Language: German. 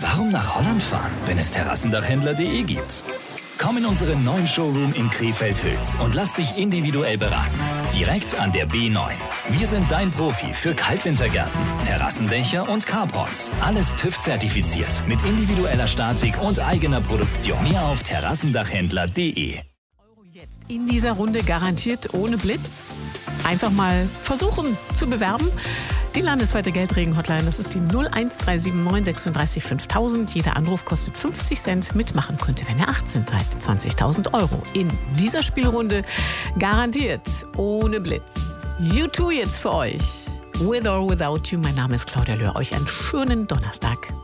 Warum nach Holland fahren, wenn es Terrassendachhändler.de gibt? Komm in unseren neuen Showroom in Krefeld-Hüls und lass dich individuell beraten. Direkt an der B9. Wir sind dein Profi für Kaltwintergärten, Terrassendächer und Carports. Alles TÜV-zertifiziert mit individueller Statik und eigener Produktion. Mehr auf Terrassendachhändler.de. Jetzt in dieser Runde garantiert ohne Blitz. Einfach mal versuchen zu bewerben. Die landesweite Geldregen-Hotline, das ist die 01379 36 5000. Jeder Anruf kostet 50 Cent. Mitmachen könnt ihr, wenn ihr 18 seid, 20.000 Euro. In dieser Spielrunde garantiert ohne Blitz. U2 jetzt für euch. With or Without You. Mein Name ist Claudia Löhr. Euch einen schönen Donnerstag.